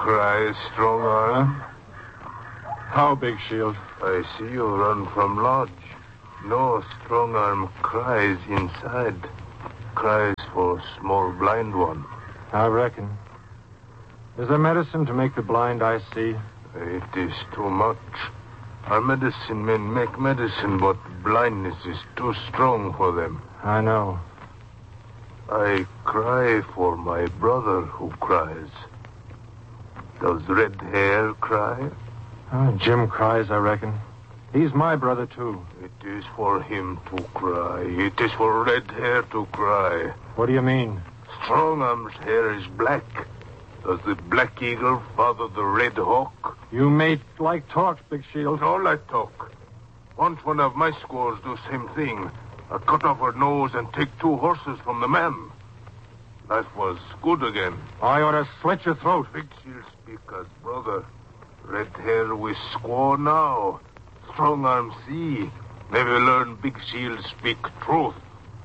cry, Strong Arm? How, Big Shield? I see you run from lodge. No, Strong Arm cries inside. Cries for small blind one. I reckon. Is there medicine to make the blind eye see? It is too much. Our medicine men make medicine, but blindness is too strong for them. I know. I cry for my brother who cries. Does Red Hair cry? Jim cries, I reckon. He's my brother, too. It is for him to cry. It is for Red Hair to cry. What do you mean? Strong Arm's hair is black. Does the Black Eagle father the Red Hawk? You may like talk, Big Shield. No like talk. Once one of my squaws do same thing. I cut off her nose and take 2 horses from the man. Life was good again. I ought to slit your throat. Big Shield speak as brother. Red Hair we squaw now. Strong Arm see. Maybe learn Big Shield speak truth.